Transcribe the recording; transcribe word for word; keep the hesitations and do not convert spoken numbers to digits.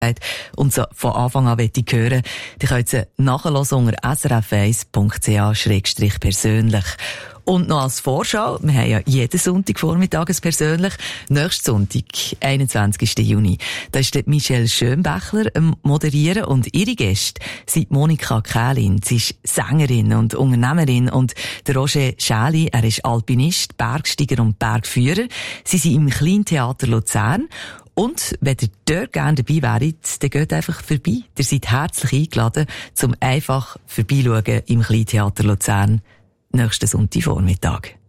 und so von Anfang an möchte ich hören, die könnt sie nachhören unter s r f eins punkt c h schrägstrich persönlich. Und noch als Vorschau, wir haben ja jeden Sonntagvormittag persönlich. Nächsten Sonntag, einundzwanzigsten Juni, da ist die Michelle Schönbächler am Moderieren und ihre Gäste sind Monika Kählin. Sie ist Sängerin und Unternehmerin und der Roger Schäli, er ist Alpinist, Bergsteiger und Bergführer. Sie sind im Kleintheater Luzern. Und wenn ihr dort gerne dabei wäret, dann geht einfach vorbei. Ihr seid herzlich eingeladen, zum einfach vorbeischauen im Kleintheater Luzern nächsten Sonntagvormittag.